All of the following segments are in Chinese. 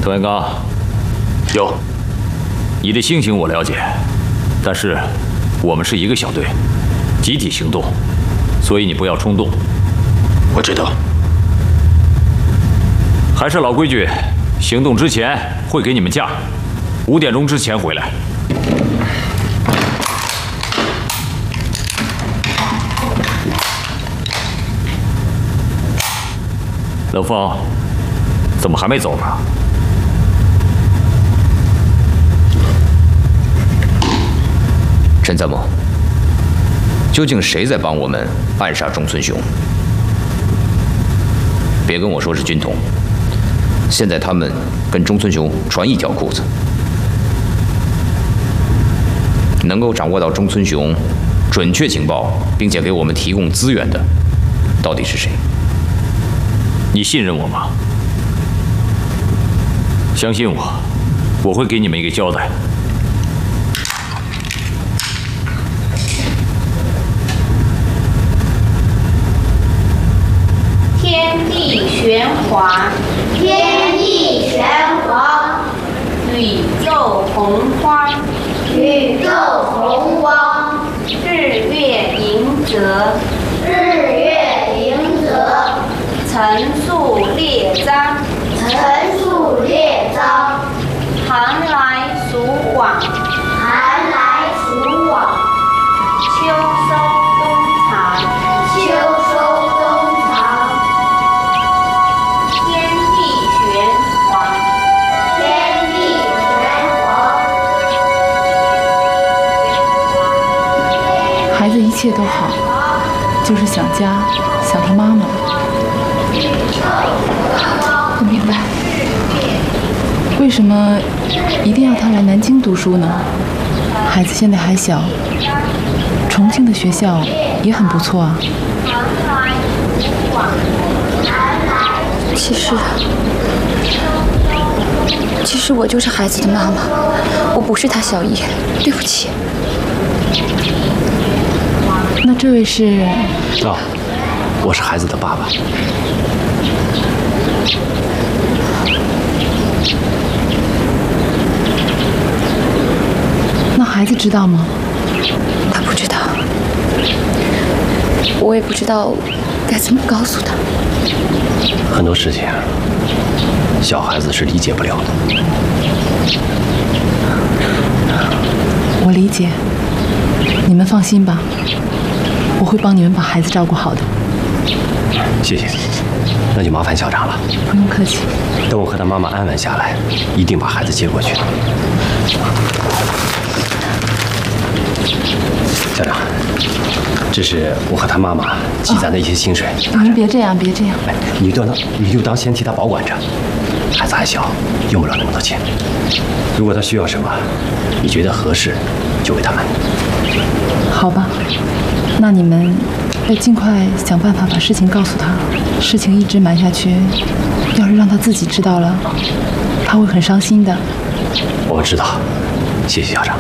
滕元刚， 有。 你的性情我了解，但是我们是一个小队，集体行动，所以你不要冲动。 我知道。 还是老规矩，行动之前会给你们假，5点钟之前回来。冷风，怎么还没走呢？ 陈参谋，究竟谁在帮我们暗杀中村雄？别跟我说是军统，现在他们跟中村雄穿一条裤子。能够掌握到中村雄准确情报，并且给我们提供资源的，到底是谁？ 你信任我吗？相信我，我会给你们一个交代。 天地玄黄， 天地玄黄， 宇宙洪荒， 宇宙洪荒， 日月盈泽， 日月盈泽， 层数列张， 层数列张， 寒来暑往， 寒来暑往， 秋收冬藏， 秋收冬藏， 天地玄黄， 天地玄黄。 孩子一切都好，就是想家，想他妈妈。不明白，为什么一定要他来南京读书呢？孩子现在还小，重庆的学校也很不错啊。 其实我就是孩子的妈妈，我不是他小姨，对不起。 那这位是？ 哦，我是孩子的爸爸。 那孩子知道吗？ 他不知道，我也不知道该怎么告诉他。 很多事情，小孩子是理解不了的。 我理解，你们放心吧，我会帮你们把孩子照顾好的。 谢谢，那就麻烦校长了。 不用客气。 等我和他妈妈安稳下来，一定把孩子接过去。校长，这是我和他妈妈积攒的一些薪水。 您别这样，别这样。 哎，你就当先替他保管着，孩子还小，用不了那么多钱。如果他需要什么，你觉得合适，就给他们。 好吧，那你们要尽快想办法把事情告诉他。事情一直瞒下去，要是让他自己知道了，他会很伤心的。 我知道，谢谢校长。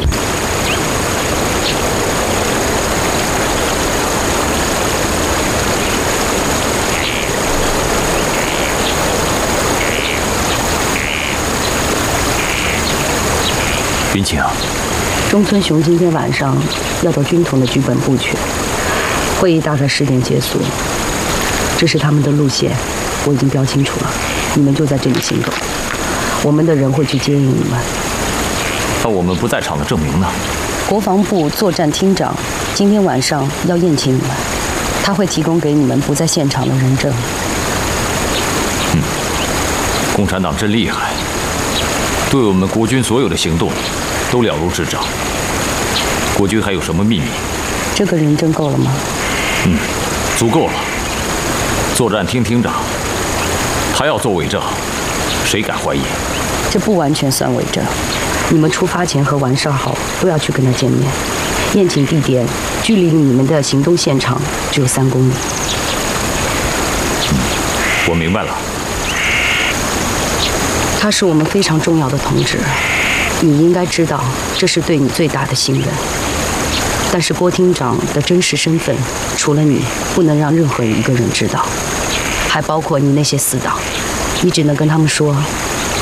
云晴， 中村雄今天晚上要到军统的剧本部去，会议大概10点结束。这是他们的路线，我已经标清楚了，你们就在这里行动，我们的人会去接应你们。 那我们不在场的证明呢？ 国防部作战厅长今天晚上要宴请你们，他会提供给你们不在现场的人证。 共产党真厉害，对我们国军所有的行动都了如指掌。国军还有什么秘密？ 这个人证够了吗？ 足够了。作战厅厅长，他要做伪证，谁敢怀疑？ 这不完全算伪证。你们出发前和完事后都要去跟他见面。宴请地点距离你们的行动现场只有3公里。 我明白了。 他是我们非常重要的同志，你应该知道，这是对你最大的信任。但是郭厅长的真实身份，除了你，不能让任何一个人知道，还包括你那些死党。你只能跟他们说，